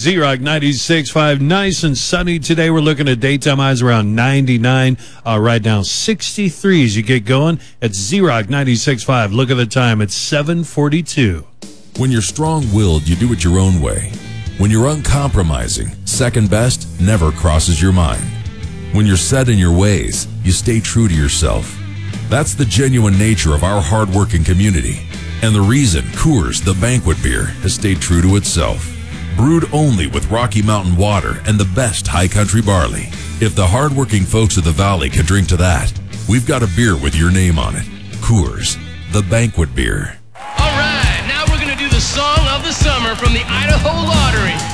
Z-Rock 96.5, nice and sunny today. We're looking at daytime highs around 99, right now 63 as you get going at Z-Rock 96.5. Look at the time, it's 7:42. When you're strong-willed, you do it your own way. When you're uncompromising, second best never crosses your mind. When you're set in your ways, you stay true to yourself. That's the genuine nature of our hard-working community, and the reason Coors, the banquet beer, has stayed true to itself. Brewed only with Rocky Mountain water and the best high country barley. If the hard-working folks of the Valley can drink to that, we've got a beer with your name on it. Coors, the banquet beer. All right, now we're going to do the song of the summer from the Idaho Lottery.